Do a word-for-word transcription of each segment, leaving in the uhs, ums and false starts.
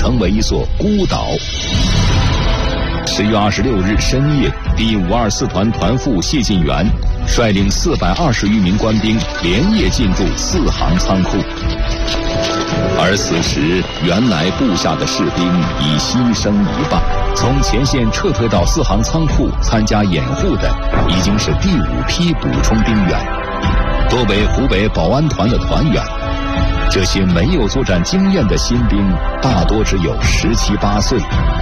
成为一座孤岛。十月二十六日深夜，第五二四团团副谢晋元率领四百二十余名官兵连夜进驻四行仓库。而此时，原来部下的士兵已牺牲一半，从前线撤退到四行仓库参加掩护的，已经是第五批补充兵员，多为湖北保安团的团员。这些没有作战经验的新兵，大多只有十七八岁。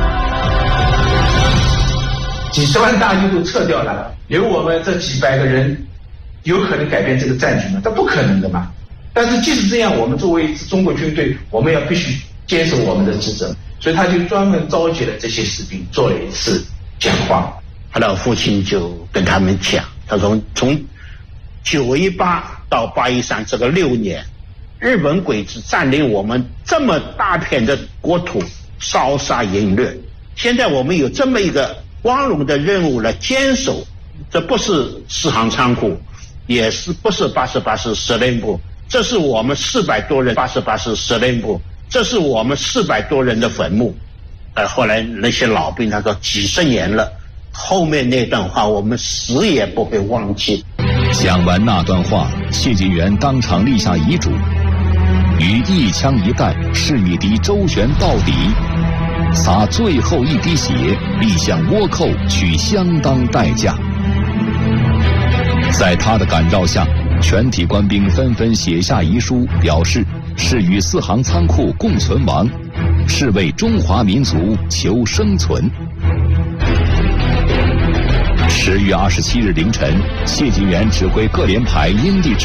几十万大军都撤掉了，有我们这几百个人，有可能改变这个战局吗？这不可能的嘛。但是即使这样，我们作为中国军队，我们要必须坚守我们的职责，所以他就专门召集了这些士兵做了一次讲话。 他的父亲就跟他们讲，他说从九一八到八一三这个六年，日本鬼子占领我们这么大片的国土，烧杀淫掠，现在我们有这么一个光荣的任务来坚守，这不是四行仓库，也是不是八十八师司令部，这是我们四百多人八十八师司令部，这是我们四百多人的坟墓。呃，后来那些老兵他说几十年了，后面那段话我们死也不会忘记。 讲完那段话，谢晋元当场立下遗嘱，于一枪一弹誓与敌周旋到底，洒最后一滴血，必向倭寇取相当代价。在他的感召下，全体官兵纷纷写下遗书，表示是与四行仓库共存亡，是为中华民族求生存。十月二十七日凌晨，谢晋元指挥各连排因地制